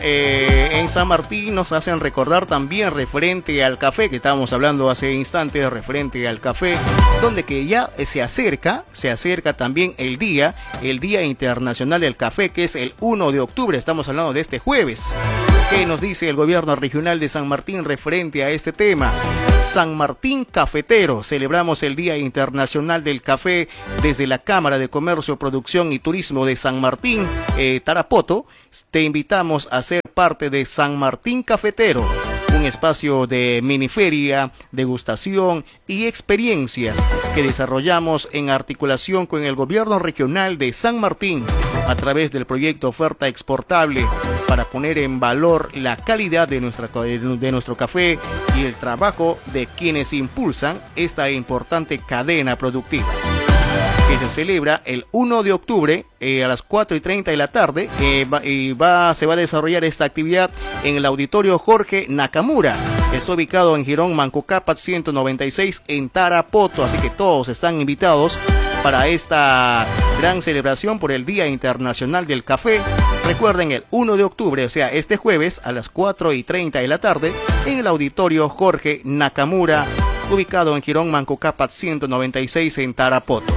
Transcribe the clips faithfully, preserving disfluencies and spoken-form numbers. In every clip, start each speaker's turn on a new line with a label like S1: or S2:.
S1: Eh, en San Martín nos hacen recordar también referente al café, que estábamos hablando hace instantes, referente al café, donde que ya se acerca, se acerca también el día, el Día Internacional del Café, que es el uno de octubre, estamos hablando de este jueves. ¿Qué nos dice el gobierno regional de San Martín referente a este tema? San Martín Cafetero, celebramos el Día Internacional del Café desde la Cámara de Comercio, Producción y Turismo de San Martín, eh, Tarapoto. Te invitamos a ser parte de San Martín Cafetero, un espacio de miniferia, degustación y experiencias que desarrollamos en articulación con el gobierno regional de San Martín a través del proyecto Oferta Exportable para poner en valor la calidad de, nuestra, de nuestro café y el trabajo de quienes impulsan esta importante cadena productiva, que se celebra el uno de octubre eh, a las cuatro y treinta de la tarde. Eh, va, y va, se va a desarrollar esta actividad en el auditorio Jorge Nakamura. Está ubicado en Girón Manco Cápac ciento noventa y seis en Tarapoto, así que todos están invitados para esta gran celebración por el Día Internacional del Café. Recuerden, el uno de octubre, o sea, este jueves a las cuatro y treinta de la tarde en el auditorio Jorge Nakamura, ubicado en Girón Manco Cápac ciento noventa y seis en Tarapoto.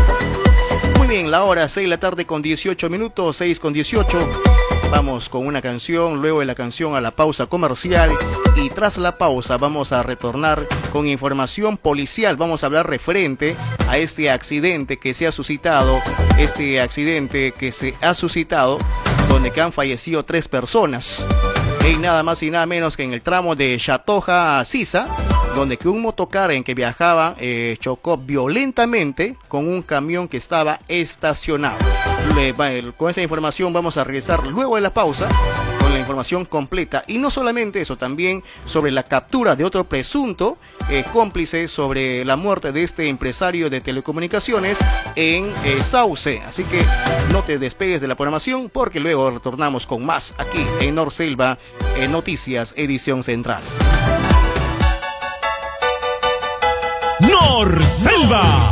S1: Muy bien, la hora seis de la tarde con dieciocho minutos, seis con dieciocho. Vamos con una canción, luego de la canción a la pausa comercial, y tras la pausa vamos a retornar con información policial. Vamos a hablar referente a este accidente que se ha suscitado, este accidente que se ha suscitado donde que han fallecido tres personas. Y nada más y nada menos que en el tramo de Chatoja a Sisa, donde que un motocar en que viajaba eh, chocó violentamente con un camión que estaba estacionado. Le, con esa información vamos a regresar luego de la pausa con la información completa, y no solamente eso, también sobre la captura de otro presunto eh, cómplice sobre la muerte de este empresario de telecomunicaciones en eh, Sauce. Así que no te despegues de la programación, porque luego retornamos con más aquí en Norselva, en Noticias Edición Central.
S2: Norselva.